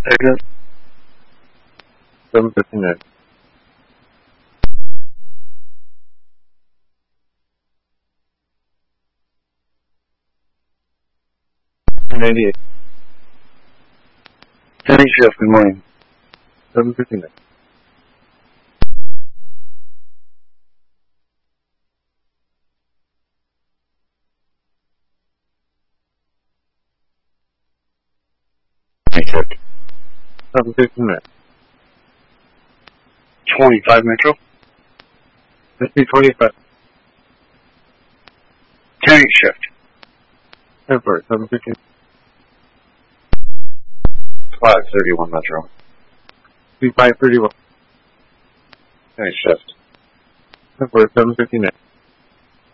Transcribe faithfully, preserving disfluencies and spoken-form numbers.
Exit. seven fifty-nine. ninety-eight. Ten shift, good morning. seven fifty-nine. Night shift. seven fifty-nine. twenty-five Metro. S P twenty-five. Ten shift. Airport, seven fifty-nine. five thirty-one Metro. S P five thirty-one. Ten shift. Airport, seven fifty-nine.